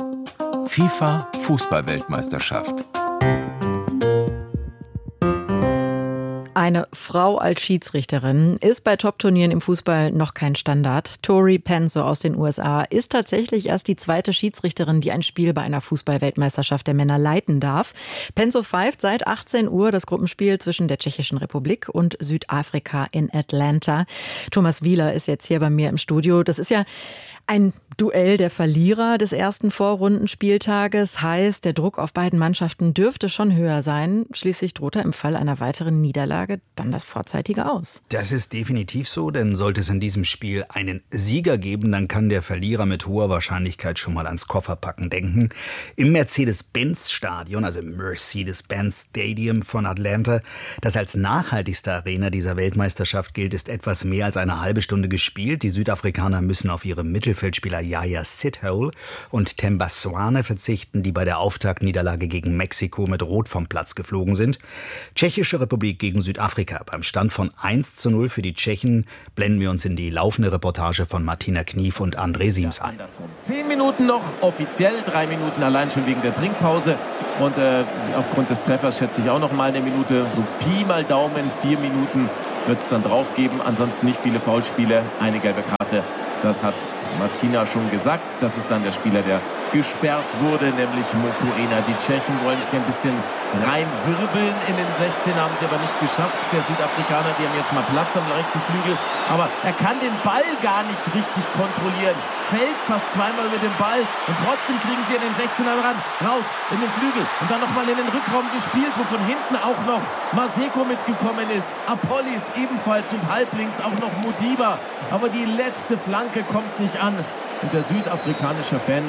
FIFA-Fußball-Weltmeisterschaft. Eine Frau als Schiedsrichterin ist bei Top-Turnieren im Fußball noch kein Standard. Tori Penso aus den USA ist tatsächlich erst die zweite Schiedsrichterin, die ein Spiel bei einer Fußball-Weltmeisterschaft der Männer leiten darf. Penso pfeift seit 18 Uhr das Gruppenspiel zwischen der Tschechischen Republik und Südafrika in Atlanta. Thomas Wieler ist jetzt hier bei mir im Studio. Das ist ja ein Duell der Verlierer des ersten Vorrundenspieltages. Heißt, der Druck auf beiden Mannschaften dürfte schon höher sein. Schließlich droht im Fall einer weiteren Niederlage dann das vorzeitige Aus. Das ist definitiv so, denn sollte es in diesem Spiel einen Sieger geben, dann kann der Verlierer mit hoher Wahrscheinlichkeit schon mal ans Kofferpacken denken. Im Mercedes-Benz-Stadion, also im Mercedes-Benz Stadium von Atlanta, das als nachhaltigste Arena dieser Weltmeisterschaft gilt, ist etwas mehr als eine halbe Stunde gespielt. Die Südafrikaner müssen auf ihre Mittelfeldspieler Yaya Sithole und Themba Swane verzichten, die bei der Auftaktniederlage gegen Mexiko mit Rot vom Platz geflogen sind. Tschechische Republik gegen Südafrika. Beim Stand von 1:0 für die Tschechen blenden wir uns in die laufende Reportage von Martina Knief und André Siems ein. 10 Minuten noch, offiziell 3 Minuten allein schon wegen der Trinkpause. Und aufgrund des Treffers schätze ich auch noch mal eine Minute. So Pi mal Daumen, 4 Minuten wird es dann drauf geben. Ansonsten nicht viele Foulspiele, eine gelbe Karte. Das hat Martina schon gesagt. Das ist dann der Spieler, der gesperrt wurde, nämlich Mokoena. Die Tschechen wollen sich ein bisschen reinwirbeln in den 16, haben sie aber nicht geschafft. Der Südafrikaner, die haben jetzt mal Platz am rechten Flügel, aber er kann den Ball gar nicht richtig kontrollieren. Fällt fast zweimal über den Ball und trotzdem kriegen sie an den 16ern ran. Raus in den Flügel und dann nochmal in den Rückraum gespielt, wo von hinten auch noch Maseko mitgekommen ist. Apollis ebenfalls und halblinks auch noch Modiba. Aber die letzte Flanke kommt nicht an. Und der südafrikanische Fan,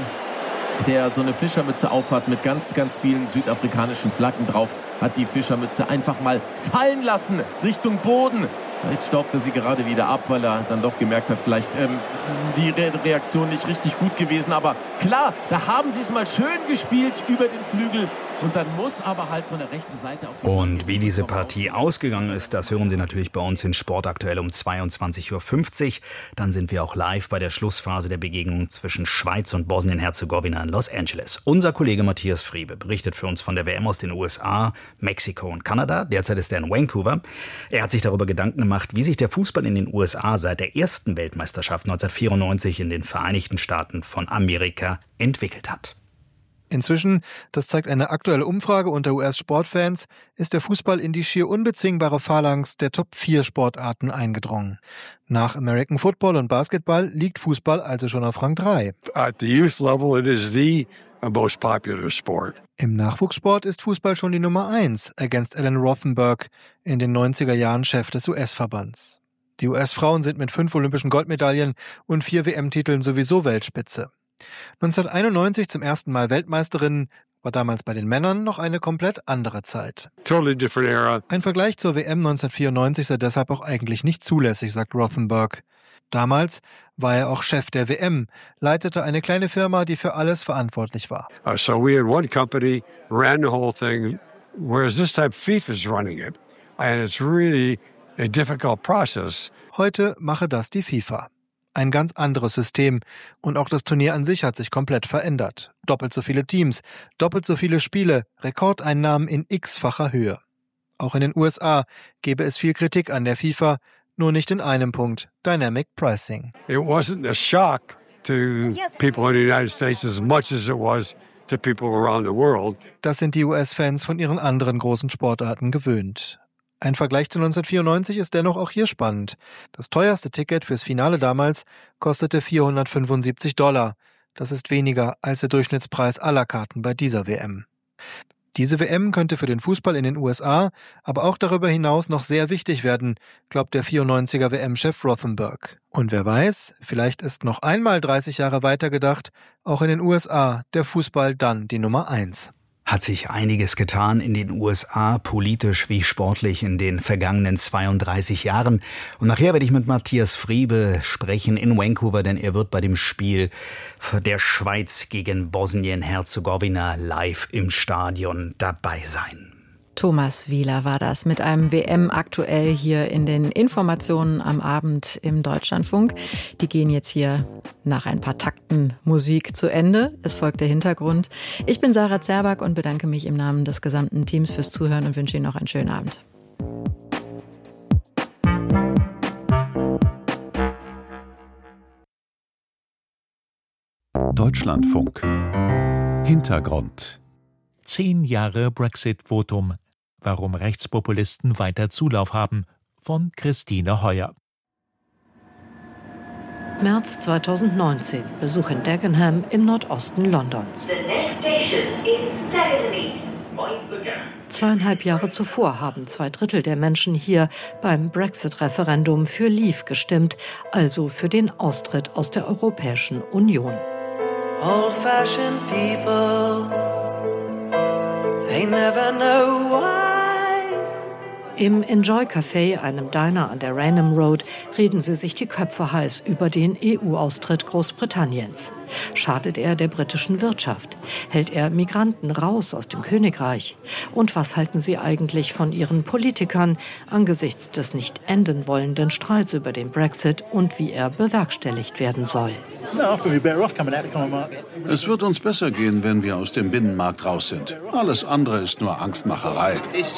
der so eine Fischermütze aufhat mit ganz, ganz vielen südafrikanischen Flaggen drauf, hat die Fischermütze einfach mal fallen lassen Richtung Boden. Jetzt staubte sie gerade wieder ab, weil er dann doch gemerkt hat, vielleicht die Reaktion nicht richtig gut gewesen. Aber klar, da haben sie es mal schön gespielt über den Flügel. Und dann muss aber halt von der rechten Seite auch... Und wie diese Partie ausgegangen ist, das hören Sie natürlich bei uns in Sport aktuell um 22:50 Uhr. Dann sind wir auch live bei der Schlussphase der Begegnung zwischen Schweiz und Bosnien-Herzegowina in Los Angeles. Unser Kollege Matthias Friebe berichtet für uns von der WM aus den USA, Mexiko und Kanada. Derzeit ist er in Vancouver. Er hat sich darüber Gedanken gemacht, wie sich der Fußball in den USA seit der ersten Weltmeisterschaft 1994 in den Vereinigten Staaten von Amerika entwickelt hat. Inzwischen, das zeigt eine aktuelle Umfrage unter US-Sportfans, ist der Fußball in die schier unbezwingbare Phalanx der Top-4-Sportarten eingedrungen. Nach American Football und Basketball liegt Fußball also schon auf Rang 3. At the youth level, it is the most popular sport. Im Nachwuchssport ist Fußball schon die Nummer 1, ergänzt Alan Rothenberg, in den 90er Jahren Chef des US-Verbands. Die US-Frauen sind mit 5 olympischen Goldmedaillen und 4 WM-Titeln sowieso Weltspitze. 1991 zum ersten Mal Weltmeisterinnen, war damals bei den Männern noch eine komplett andere Zeit. Totally different era. Ein Vergleich zur WM 1994 sei deshalb auch eigentlich nicht zulässig, sagt Rothenberg. Damals war er auch Chef der WM, leitete eine kleine Firma, die für alles verantwortlich war. So we had one company, ran the whole thing, whereas this time FIFA's running it. And it's really a difficult process. Heute mache das die FIFA. Ein ganz anderes System. Und auch das Turnier an sich hat sich komplett verändert. Doppelt so viele Teams, doppelt so viele Spiele, Rekordeinnahmen in x-facher Höhe. Auch in den USA gäbe es viel Kritik an der FIFA, nur nicht in einem Punkt: Dynamic Pricing. It wasn't a shock to people in the United States as much as it was to people around the world. Das sind die US-Fans von ihren anderen großen Sportarten gewöhnt. Ein Vergleich zu 1994 ist dennoch auch hier spannend. Das teuerste Ticket fürs Finale damals kostete $475. Das ist weniger als der Durchschnittspreis aller Karten bei dieser WM. Diese WM könnte für den Fußball in den USA, aber auch darüber hinaus noch sehr wichtig werden, glaubt der 94er WM-Chef Rothenberg. Und wer weiß, vielleicht ist noch einmal 30 Jahre weitergedacht, auch in den USA der Fußball dann die Nummer 1. Hat sich einiges getan in den USA, politisch wie sportlich, in den vergangenen 32 Jahren. Und nachher werde ich mit Matthias Friebe sprechen in Vancouver, denn er wird bei dem Spiel der Schweiz gegen Bosnien-Herzegowina live im Stadion dabei sein. Thomas Wieler war das mit einem WM-Aktuell hier in den Informationen am Abend im Deutschlandfunk. Die gehen jetzt hier nach ein paar Takten Musik zu Ende. Es folgt der Hintergrund. Ich bin Sarah Zerback und bedanke mich im Namen des gesamten Teams fürs Zuhören und wünsche Ihnen noch einen schönen Abend. Deutschlandfunk. Hintergrund. 10 Jahre Brexit-Votum. Warum Rechtspopulisten weiter Zulauf haben. Von Christine Heuer. März 2019. Besuch in Dagenham im Nordosten Londons. 2,5 Jahre zuvor haben 2/3 der Menschen hier beim Brexit-Referendum für Leave gestimmt, also für den Austritt aus der Europäischen Union. Old-fashioned people, they never know why. Im Enjoy Café, einem Diner an der Rainham Road, reden sie sich die Köpfe heiß über den EU-Austritt Großbritanniens. Schadet er der britischen Wirtschaft? Hält er Migranten raus aus dem Königreich? Und was halten sie eigentlich von ihren Politikern angesichts des nicht enden wollenden Streits über den Brexit und wie er bewerkstelligt werden soll? Es wird uns besser gehen, wenn wir aus dem Binnenmarkt raus sind. Alles andere ist nur Angstmacherei.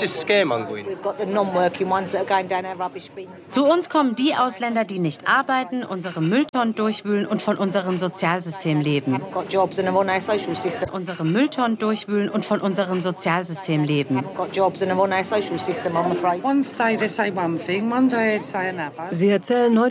Zu uns kommen die Ausländer, die nicht arbeiten, unsere Mülltonnen durchwühlen und von unserem Sozialsystem leben. Unsere Mülltonnen durchwühlen und von unserem Sozialsystem leben. Sie erzählen heute